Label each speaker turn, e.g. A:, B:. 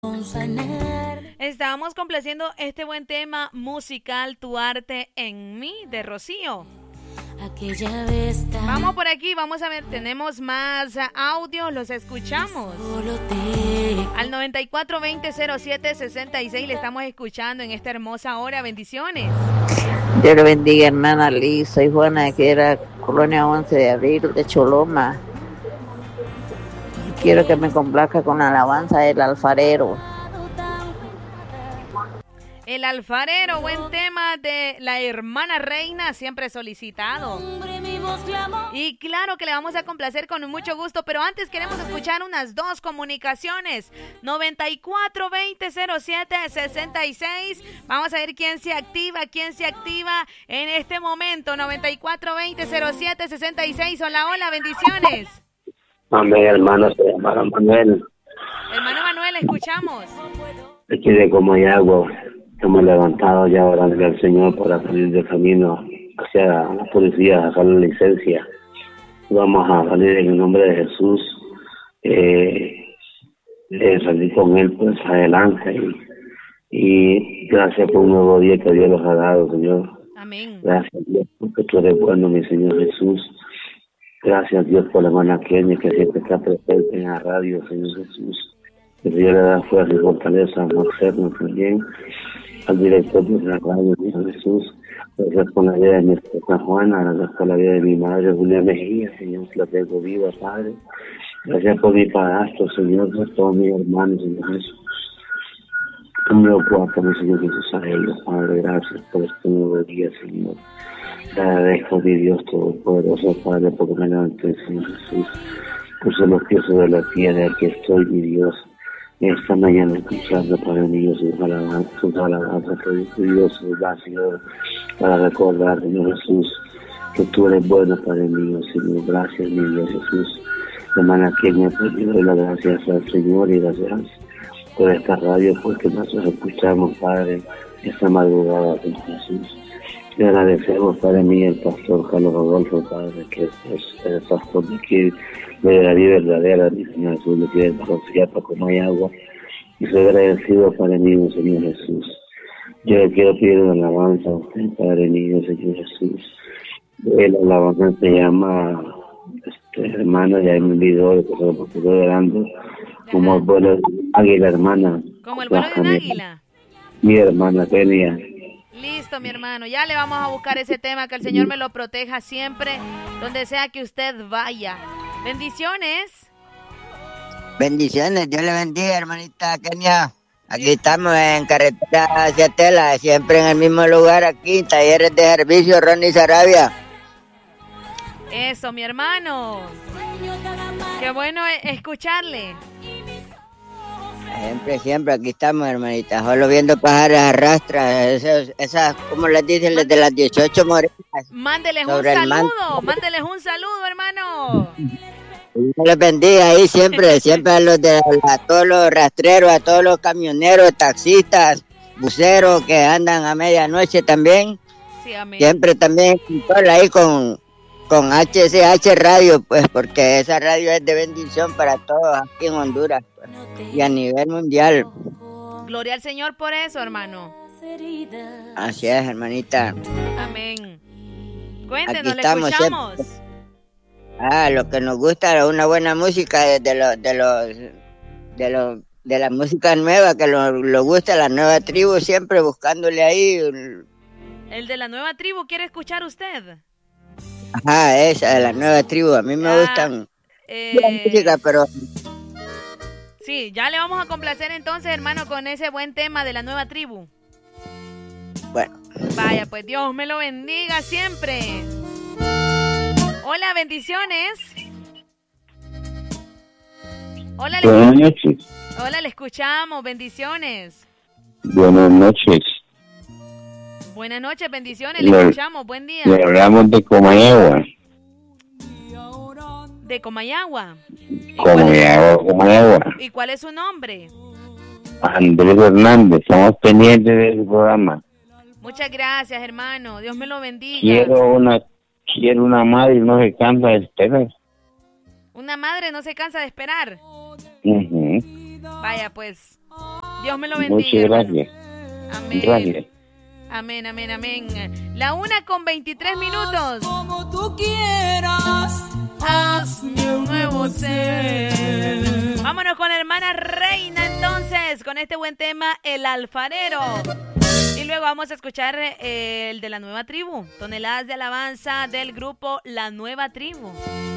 A: Estábamos complaciendo este buen tema musical, Tu arte en mí, de Rocío. Vamos por aquí, vamos a ver, tenemos más audios, los escuchamos. Al 94200766 le estamos escuchando en esta hermosa hora, bendiciones.
B: Dios le bendiga, hermana Liz, soy Juana, que era Colonia 11 de Abril, de Choloma. Quiero que me complazca con la alabanza del alfarero.
A: El alfarero, buen tema de la hermana Reina, siempre solicitado. Y claro que le vamos a complacer con mucho gusto, pero antes queremos escuchar unas dos comunicaciones. 94200766. Vamos a ver quién se activa en este momento. 94200766. Hola, hola, bendiciones.
C: Amén, hermano, se llama Manuel.
A: Hermano Manuel, escuchamos.
C: Aquí de Comayagua. Hemos levantado ya orando al Señor para salir del camino hacia la policía, a sacar la licencia. Vamos a salir en el nombre de Jesús, salir con Él pues adelante. Y gracias por un nuevo día que Dios nos ha dado, Señor.
A: Amén.
C: Gracias, Dios, porque tú eres bueno, mi Señor Jesús. Gracias, Dios, por la hermana Kenia, que siempre está presente en la radio, Señor Jesús. Que Dios le da fuerza y fortaleza a Marcelo también, al director de la radio, Señor Jesús. Gracias por la vida de mi esposa Juana, gracias por la vida de mi madre Julia Mejía, Señor, que la tengo viva, Padre. Gracias por mi padrastro, Señor, por todos mis hermanos, Señor Jesús. Número 4, mi Señor Jesús, a ellos, Padre, gracias por este nuevo día, Señor. Te agradezco, mi Dios Todopoderoso, Padre, porque me levanté, Señor Jesús. Puse los pies sobre la tierra, aquí estoy, mi Dios. Esta mañana escuchando, Padre mío, sus alabanzas, que Dios da, Señor, para recordar, Señor Jesús, que tú eres bueno, Padre mío, Señor. Gracias, mi Dios Jesús. Hermana Kenia, pues le doy las gracias al Señor y gracias por esta radio, porque nosotros escuchamos, Padre, esta madrugada, Señor Jesús. Le agradecemos, Padre mío, el pastor Carlos Rodolfo, Padre, que es el pastor de aquí, de la vida verdadera, mi Señor Jesús, de aquí de Rociapa, como hay agua. Y soy agradecido, Padre mío, Señor Jesús. Yo le quiero pedir una alabanza a usted, Padre mío, Señor Jesús. La alabanza se llama, hermana, ya me olvidó, porque estoy orando, como el vuelo de águila, hermana.
A: Como el vuelo de un águila.
C: Mi hermana Kenia.
A: Listo, mi hermano, ya le vamos a buscar ese tema, que el Señor me lo proteja siempre, donde sea que usted vaya. Bendiciones.
D: Bendiciones, Dios le bendiga, hermanita Kenia. Aquí estamos en carretera hacia Tela, siempre en el mismo lugar aquí, talleres de servicio, Ronnie Sarabia.
A: Eso, mi hermano. Qué bueno escucharle.
D: Siempre aquí estamos, hermanita, solo viendo pájaros arrastra, esas, como les dicen, de las 18 morenas.
A: Mándeles un saludo, hermano.
D: Dios les bendiga ahí siempre a todos los rastreros, a todos los camioneros, taxistas, buceros que andan a medianoche también.
A: Sí, amén.
D: Siempre también ahí con HCH Radio, pues, porque esa radio es de bendición para todos aquí en Honduras, pues, y a nivel mundial.
A: Gloria al Señor por eso, hermano.
D: Así es, hermanita.
A: Amén. Cuéntenos, le
D: estamos,
A: escuchamos.
D: Siempre. Lo que nos gusta es una buena música de la música nueva, que lo gusta la nueva tribu, siempre buscándole ahí.
A: El de la nueva tribu, ¿quiere escuchar usted?
D: Ajá, esa de la nueva tribu. A mí me gustan la música, pero...
A: Sí, ya le vamos a complacer entonces, hermano, con ese buen tema de la nueva tribu.
D: Bueno.
A: Vaya, pues Dios me lo bendiga siempre. Hola, bendiciones. Hola,
E: Buenas noches.
A: Hola, le escuchamos, bendiciones.
E: Buenas noches.
A: Buenas noches, bendiciones, le escuchamos, buen día.
E: Le hablamos de Comayagua.
A: ¿De Comayagua?
E: Comayagua.
A: ¿Y cuál es su nombre?
E: Andrés Hernández, estamos pendientes del programa.
A: Muchas gracias, hermano, Dios me lo bendiga.
E: Quiero una madre y no se cansa de esperar.
A: ¿Una madre no se cansa de esperar?
E: Uh-huh.
A: Vaya, pues, Dios me lo bendiga.
E: Muchas gracias.
A: Amén.
E: Gracias.
A: Amén, amén, amén. 1:23.
F: Como tú quieras, hazme un nuevo ser.
A: Vámonos con la hermana Reina entonces, con este buen tema, El Alfarero. Y luego vamos a escuchar el de La Nueva Tribu, toneladas de alabanza del grupo La Nueva Tribu.